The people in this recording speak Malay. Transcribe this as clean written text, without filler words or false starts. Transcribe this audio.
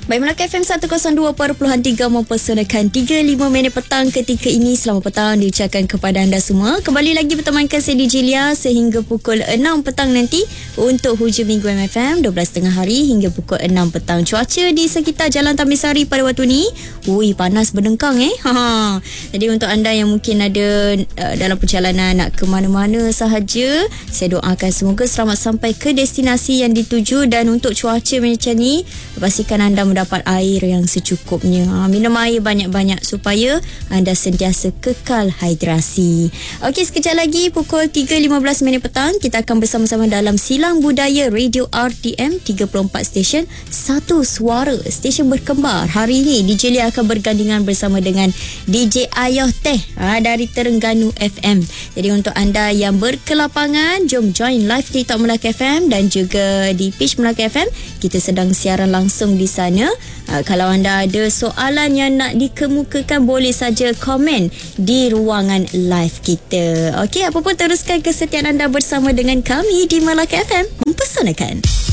Baik, Melaka FM 102.3 mempersonalkan 35 minit petang ketika ini. Selamat petang diucapkan kepada anda semua. Kembali lagi bertemankan saya DJ Lia sehingga pukul 6 petang nanti untuk hujung minggu MFM 12.30 hari hingga pukul 6 petang. Cuaca di sekitar Jalan Tamisari pada waktu ni, panas berdengkang Jadi untuk anda yang mungkin ada dalam perjalanan nak ke mana-mana sahaja, saya doakan semoga selamat sampai ke destinasi yang dituju. Dan untuk cuaca macam ni, pastikan anda mendapat air yang secukupnya. Minum air banyak-banyak supaya anda sentiasa kekal hidrasi. Okey, sekejap lagi pukul 3.15 minit petang kita akan bersama-sama dalam Silang Budaya Radio RTM 34 stesen, satu suara, stesen berkembar. Hari ini DJ Lia akan bergandingan bersama dengan DJ Ayoh Teh dari Terengganu FM. Jadi untuk anda yang berkelapangan, jom join live TikTok Melaka FM dan juga di page Melaka FM. Kita sedang siaran langsung di sana. Kalau anda ada soalan yang nak dikemukakan, boleh saja komen di ruangan live kita. Okey, apa pun teruskan kesetiaan anda bersama dengan kami di Melaka FM. Mempersonalkan.